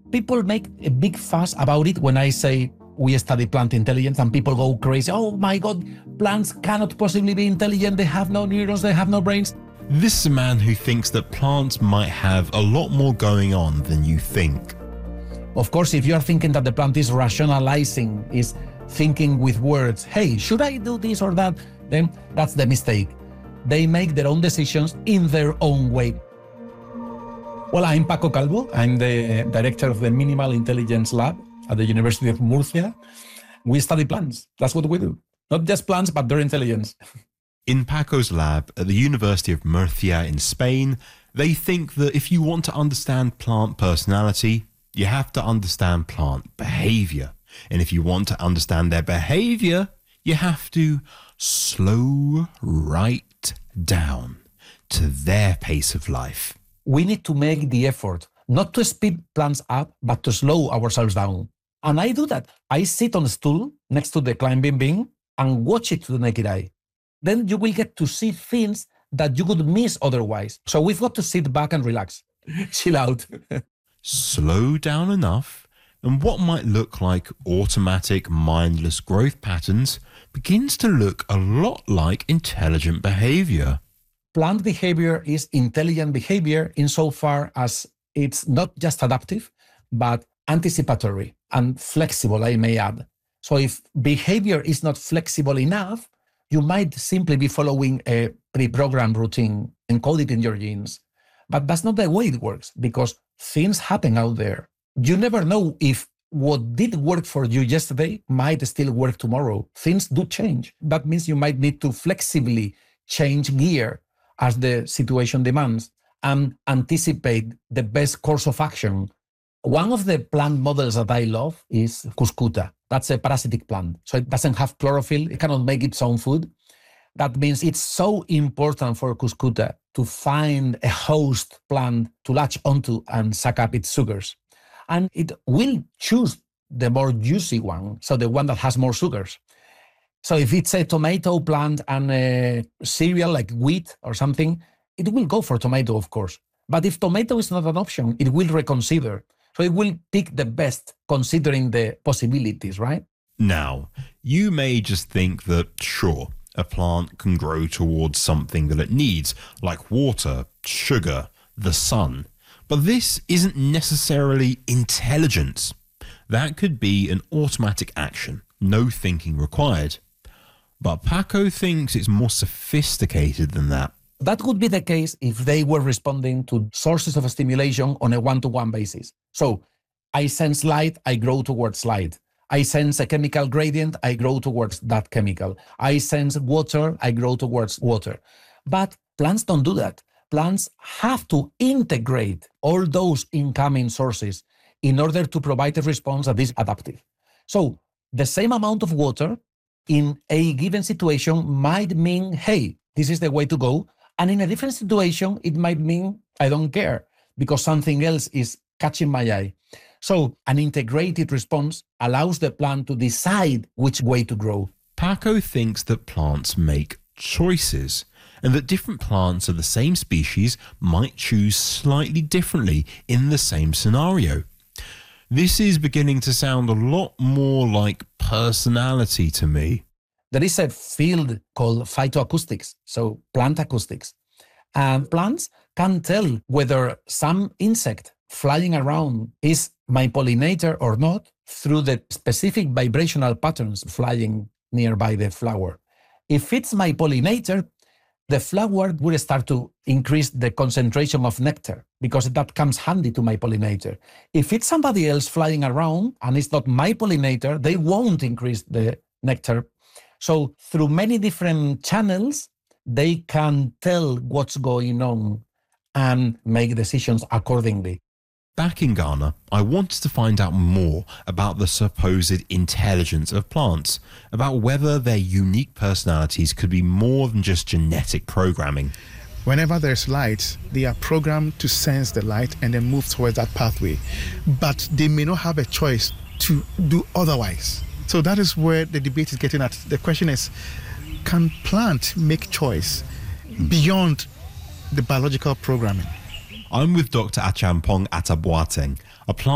People make a big fuss about it when I say we study plant intelligence, and people go crazy. Oh my God, plants cannot possibly be intelligent. They have no neurons, they have no brains. This is a man who thinks that plants might have a lot more going on than you think. Of course, if you are thinking that the plant is rationalizing, is thinking with words, hey, should I do this or that? Then that's the mistake. They make their own decisions in their own way. Well, I'm Paco Calvo. I'm the director of the Minimal Intelligence Lab at the University of Murcia. We study plants. That's what we do. Not just plants, but their intelligence. In Paco's lab at the University of Murcia in Spain, they think that if you want to understand plant personality, you have to understand plant behavior. And if you want to understand their behavior, you have to slow right down to their pace of life. We need to make the effort not to speed plants up, but to slow ourselves down. And I do that. I sit on a stool next to the climbing beam and watch it to the naked eye. Then you will get to see things that you would miss otherwise. So we've got to sit back and relax, chill out. Slow down enough, and what might look like automatic, mindless growth patterns begins to look a lot like intelligent behavior. Plant behavior is intelligent behavior insofar as it's not just adaptive, but anticipatory and flexible, I may add. So if behavior is not flexible enough, you might simply be following a pre-programmed routine encoded in your genes. But that's not the way it works, because things happen out there. You never know if what did work for you yesterday might still work tomorrow. Things do change. That means you might need to flexibly change gear as the situation demands and anticipate the best course of action. One of the plant models that I love is Cuscuta. That's a parasitic plant. So it doesn't have chlorophyll. It cannot make its own food. That means it's so important for Cuscuta to find a host plant to latch onto and suck up its sugars. And it will choose the more juicy one, so the one that has more sugars. So if it's a tomato plant and a cereal like wheat or something, it will go for tomato, of course. But if tomato is not an option, it will reconsider. So it will pick the best, considering the possibilities, right? Now, you may just think that, sure, a plant can grow towards something that it needs, like water, sugar, the sun. But this isn't necessarily intelligence. That could be an automatic action, no thinking required. But Paco thinks it's more sophisticated than that. That would be the case if they were responding to sources of stimulation on a one-to-one basis. So I sense light, I grow towards light. I sense a chemical gradient, I grow towards that chemical. I sense water, I grow towards water. But plants don't do that. Plants have to integrate all those incoming sources in order to provide a response that is adaptive. So the same amount of water in a given situation might mean, hey, this is the way to go. And in a different situation, it might mean, I don't care, because something else is catching my eye. So an integrated response allows the plant to decide which way to grow. Paco thinks that plants make choices, and that different plants of the same species might choose slightly differently in the same scenario. This is beginning to sound a lot more like personality to me. There is a field called phytoacoustics, so plant acoustics. And plants can tell whether some insect flying around is my pollinator or not through the specific vibrational patterns flying nearby the flower. If it's my pollinator, the flower will start to increase the concentration of nectar because that comes handy to my pollinator. If it's somebody else flying around and it's not my pollinator, they won't increase the nectar. So through many different channels, they can tell what's going on and make decisions accordingly. Back in Ghana, I wanted to find out more about the supposed intelligence of plants, about whether their unique personalities could be more than just genetic programming. Whenever there's light, they are programmed to sense the light and then move towards that pathway. But they may not have a choice to do otherwise. So that is where the debate is getting at. The question is, can plant make choice beyond the biological programming? I'm with Dr. Achampong Ataboateng, a plant